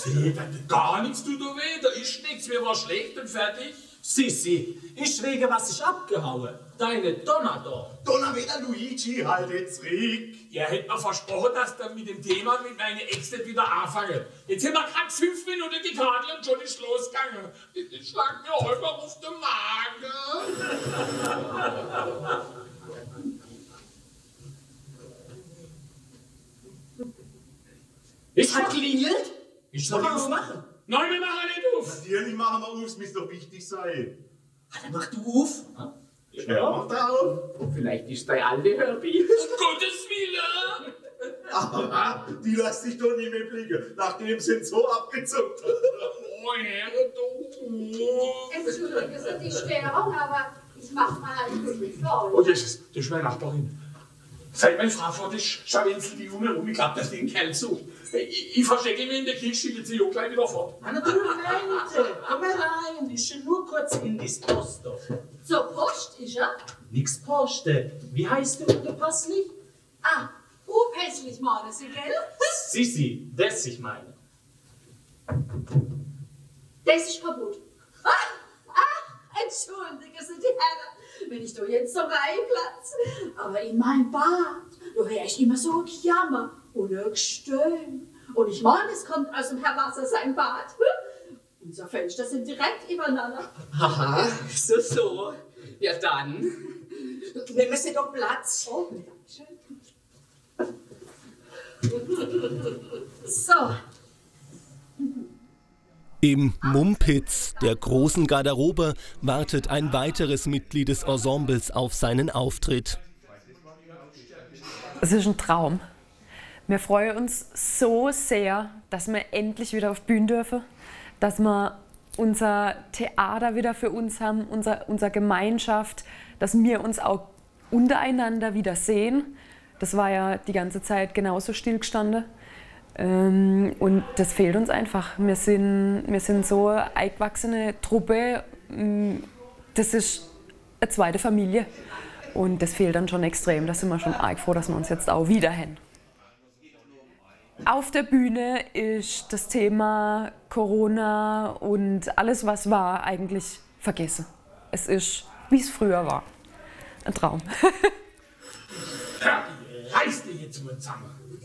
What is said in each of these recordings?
Sie, gar nichts tut da weh, da ist nichts, mir war schlecht und fertig. Sissi, ich wege, was ich abgehauen. Deine Donner da. Donnerwetter Luigi, halt jetzt Rick. Er hätte mir versprochen, dass dann mit dem Thema mit meiner Ex nicht wieder anfangen. Jetzt haben wir gerade 5 Minuten die Karte und schon ist losgegangen. Das schlägt mir heute auf den Magen. Es hat klingelt. Ich Soll soll ich aufmachen? Nein, wir machen nicht auf. Natürlich machen wir auf, es muss doch wichtig sein. Dann mach du auf. Ja, mach da auf. Vielleicht ist dein alte Herbie. Um Gottes Willen. Aber die lässt sich doch nicht mehr blicken, nachdem sie so abgezuckt hat. Oh, Herr, du. Entschuldigen Sie die Störung, aber ich mach mal halt wirklich vor. Oh, das ist meine Nachbarin. Seit meine Frau vor ist, schauen Sie die Junge um, ich glaube, dass die einen Kerl sucht. Ich verstecke mich in der Kiste, schicke sie auch gleich wieder fort. Na, du Leute, komm mal rein. Ich will nur kurz in die Post. Zur Post ist er? Nix Poste. Wie heißt du, du Passli? Ah, hässlich meinen Sie, gell? Sissi, das ich meine. Das ist kaputt. Entschuldigen Sie die Herren, wenn ich da jetzt so reinplatze. Aber in mein Bad, da höre ich immer so ein Jammer und ein Gestöhn. Und ich meine, es kommt aus dem Herr Wasser sein Bad. Unser Fenster sind direkt übereinander. Aha, so. Ja dann, nehmen Sie doch Platz. Oh, Dankeschön. So. Im Mumpitz, der großen Garderobe, wartet ein weiteres Mitglied des Ensembles auf seinen Auftritt. Es ist ein Traum. Wir freuen uns so sehr, dass wir endlich wieder auf die Bühne dürfen, dass wir unser Theater wieder für uns haben, unsere Gemeinschaft, dass wir uns auch untereinander wieder sehen. Das war ja die ganze Zeit genauso stillgestanden. Und das fehlt uns einfach. Wir sind so eine eingewachsene Truppe. Das ist eine zweite Familie. Und das fehlt dann schon extrem. Da sind wir schon arg froh, dass wir uns jetzt auch wieder haben. Auf der Bühne ist das Thema Corona und alles, was war, eigentlich vergessen. Es ist, wie es früher war. Ein Traum. Reiß dich jetzt mal zusammen.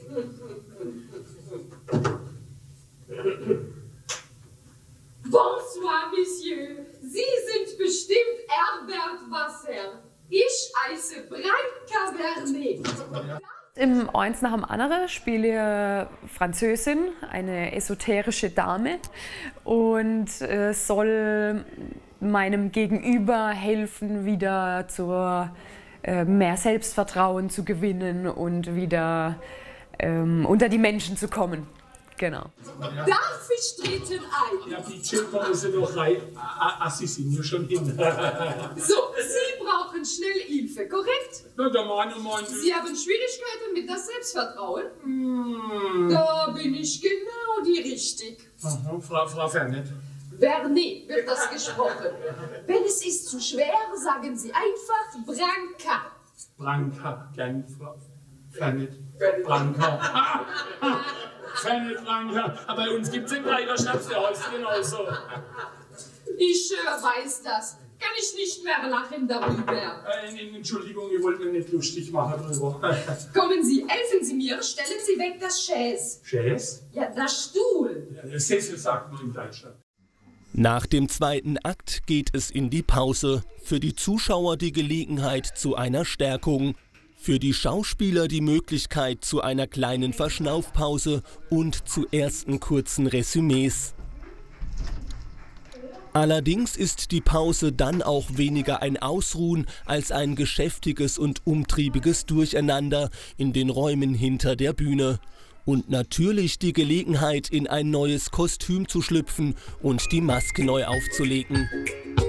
Bonsoir, Monsieur. Sie sind bestimmt Herbert Wasser. Ich heiße Branka Vernet. Im Eins nach dem anderen spiele ich Französin, eine esoterische Dame, und soll meinem Gegenüber helfen, wieder zu mehr Selbstvertrauen zu gewinnen und wieder unter die Menschen zu kommen. Genau. Darf ich treten ein? Ja, bitte, kommen Sie doch rein. Sie sind ja schon hin. So, Sie brauchen schnell Hilfe, korrekt? Na, der Mann. Sie haben Schwierigkeiten mit das Selbstvertrauen? Da bin ich genau die Richtig. Aha, Frau Vernet. Vernet wird das gesprochen. Wenn es ist zu schwer, sagen Sie einfach Branka. Branka, gern Frau Vernet. Branka. Vernet, Branka. Aber bei uns gibt es den Breiter Schnaps, der heißt genauso. Ich weiß das. Kann ich nicht mehr lachen darüber. Entschuldigung, ich wollte mir nicht lustig machen drüber. Kommen Sie, helfen Sie mir, stellen Sie weg das Chaise. Chaise? Ja, das Stuhl. Ja, Sessel sagt man in Deutschland. Nach dem zweiten Akt geht es in die Pause. Für die Zuschauer die Gelegenheit zu einer Stärkung. Für die Schauspieler die Möglichkeit zu einer kleinen Verschnaufpause und zu ersten kurzen Resümees. Allerdings ist die Pause dann auch weniger ein Ausruhen als ein geschäftiges und umtriebiges Durcheinander in den Räumen hinter der Bühne. Und natürlich die Gelegenheit, in ein neues Kostüm zu schlüpfen und die Maske neu aufzulegen.